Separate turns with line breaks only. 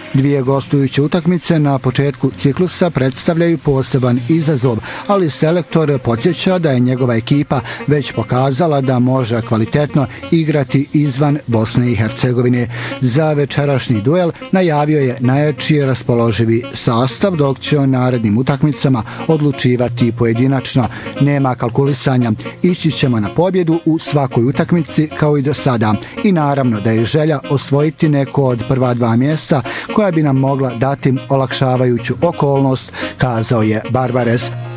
Dvije gostujuće utakmice na početku ciklusa predstavljaju poseban izazov, ali selektor podsjeća da je njegova ekipa već pokazala da može kvalitetno igrati izvan Bosne i Hercegovine. Za večerašnji duel najavio je najjači raspoloživi sastav, dok će o narednim utakmicama odlučivati pojedinačno. Nema kalkulisanja, ići ćemo na pobjedu u svakoj utakmici kao i do sada. I naravno da je želja osvojiti neko od prva dva mjesta koja bi nam mogla dati olakšavajuću okolnost, kazao je Barbares.